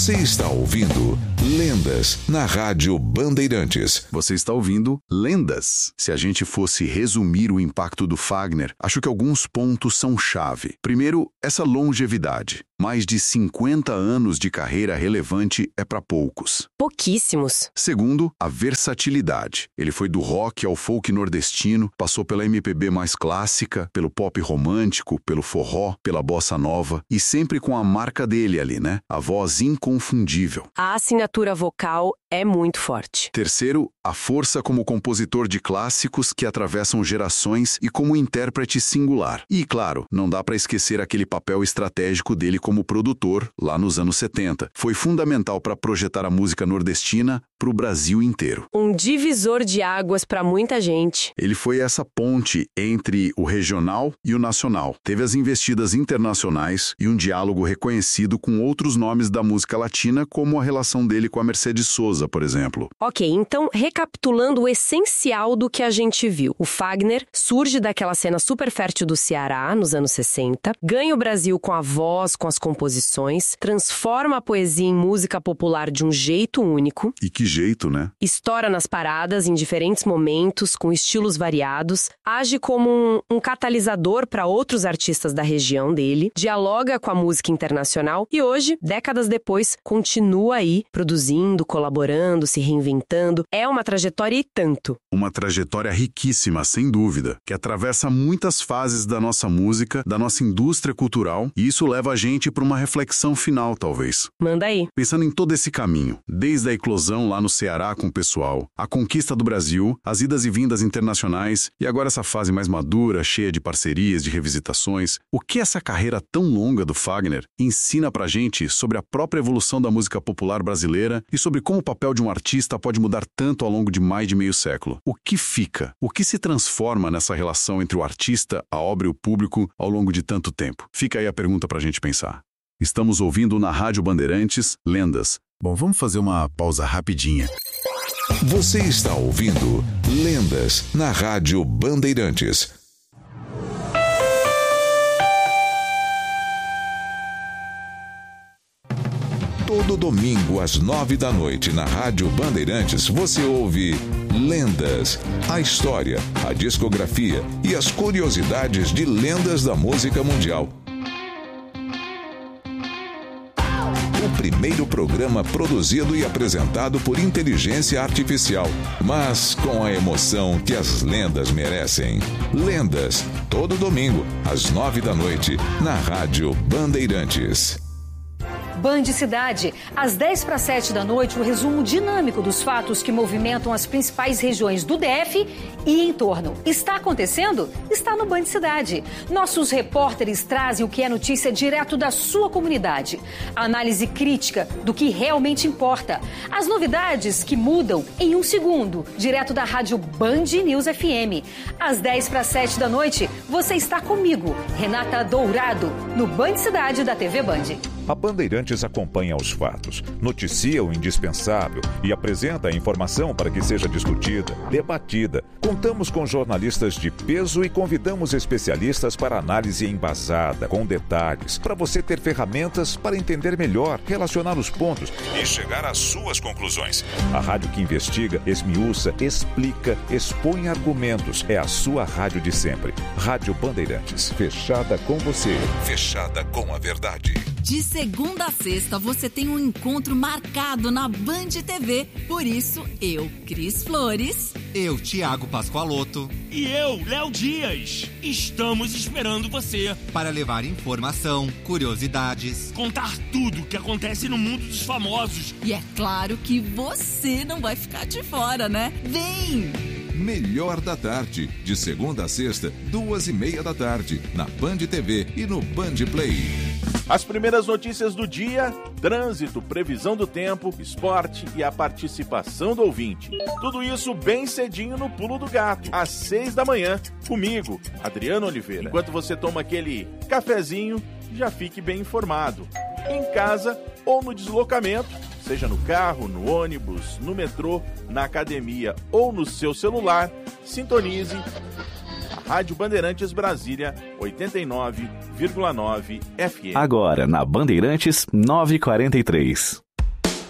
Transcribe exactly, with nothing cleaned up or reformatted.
Você está ouvindo Lendas na Rádio Bandeirantes. Você está ouvindo Lendas. Se a gente fosse resumir o impacto do Fagner, acho que alguns pontos são chave. Primeiro, essa longevidade. Mais de cinquenta anos de carreira relevante é para poucos. Pouquíssimos. Segundo, a versatilidade. Ele foi do rock ao folk nordestino, passou pela M P B mais clássica, pelo pop romântico, pelo forró, pela bossa nova e sempre com a marca dele ali, né? A voz inconfundível. A assinatura vocal é muito forte. Terceiro, a força como compositor de clássicos que atravessam gerações e como intérprete singular. E, claro, não dá para esquecer aquele papel estratégico dele como produtor lá nos anos setenta. Foi fundamental para projetar a música nordestina para o Brasil inteiro. Um divisor de águas para muita gente. Ele foi essa ponte entre o regional e o nacional. Teve as investidas internacionais e um diálogo reconhecido com outros nomes da música latina, como a relação dele com a Mercedes Sosa, por exemplo. Ok, então, recapitulando o essencial do que a gente viu. O Fagner surge daquela cena super fértil do Ceará, nos anos sessenta, ganha o Brasil com a voz, com as composições, transforma a poesia em música popular de um jeito único. E que jeito, né? Estoura nas paradas em diferentes momentos, com estilos variados, age como um, um catalisador para outros artistas da região dele, dialoga com a música internacional e hoje, décadas depois, continua aí, produzindo, colaborando, se reinventando. É uma trajetória e tanto. Uma trajetória riquíssima, sem dúvida, que atravessa muitas fases da nossa música, da nossa indústria cultural, e isso leva a gente para uma reflexão final, talvez. Manda aí. Pensando em todo esse caminho, desde a eclosão lá no Ceará com o pessoal, a conquista do Brasil, as idas e vindas internacionais e agora essa fase mais madura, cheia de parcerias, de revisitações, o que essa carreira tão longa do Fagner ensina pra gente sobre a própria evolução da música popular brasileira e sobre como o papel de um artista pode mudar tanto ao longo de mais de meio século. O que fica? O que se transforma nessa relação entre o artista, a obra e o público ao longo de tanto tempo? Fica aí a pergunta pra gente pensar. Estamos ouvindo na Rádio Bandeirantes, Lendas. Bom, vamos fazer uma pausa rapidinha. Você está ouvindo Lendas na Rádio Bandeirantes. Todo domingo às nove da noite na Rádio Bandeirantes você ouve Lendas, a história, a discografia e as curiosidades de lendas da música mundial. O primeiro programa produzido e apresentado por inteligência artificial, mas com a emoção que as lendas merecem. Lendas, todo domingo, às nove da noite, na Rádio Bandeirantes. Band Cidade, às dez para sete da noite, o resumo dinâmico dos fatos que movimentam as principais regiões do D F e em torno. Está acontecendo? Está no Band Cidade. Nossos repórteres trazem o que é notícia direto da sua comunidade. A análise crítica do que realmente importa. As novidades que mudam em um segundo, direto da rádio Band News F M. Às dez para sete da noite, você está comigo, Renata Dourado, no Band Cidade da T V Band. A Bandeirantes acompanha os fatos, noticia o indispensável e apresenta a informação para que seja discutida, debatida. Contamos com jornalistas de peso e convidamos especialistas para análise embasada, com detalhes, para você ter ferramentas para entender melhor, relacionar os pontos e chegar às suas conclusões. A rádio que investiga, esmiuça, explica, expõe argumentos. É a sua rádio de sempre. Rádio Bandeirantes, fechada com você, fechada com a verdade. De segunda a sexta, você tem um encontro marcado na Band T V. Por isso, eu, Cris Flores. Eu, Thiago Pascoaloto. E eu, Léo Dias. Estamos esperando você. Para levar informação, curiosidades. Contar tudo o que acontece no mundo dos famosos. E é claro que você não vai ficar de fora, né? Vem! Melhor da Tarde, de segunda a sexta, duas e meia da tarde, na Band T V e no Band Play. As primeiras notícias do dia, trânsito, previsão do tempo, esporte e a participação do ouvinte. Tudo isso bem cedinho no Pulo do Gato, às seis da manhã, comigo, Adriano Oliveira. Enquanto você toma aquele cafezinho, já fique bem informado. Em casa ou no deslocamento, seja no carro, no ônibus, no metrô, na academia ou no seu celular, sintonize a Rádio Bandeirantes Brasília, oitenta e nove vírgula nove F M. Agora na Bandeirantes nove e quarenta e três.